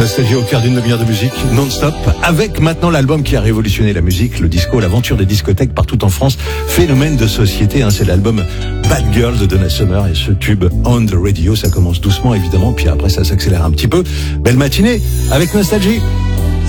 Nostalgie au cœur d'une demi-heure de musique non-stop, avec maintenant l'album qui a révolutionné la musique, le disco, l'aventure des discothèques partout en France, phénomène de société, c'est l'album Bad Girl de Donna Summer et ce tube On the Radio, ça commence doucement évidemment, puis après ça s'accélère un petit peu. Belle matinée avec Nostalgie.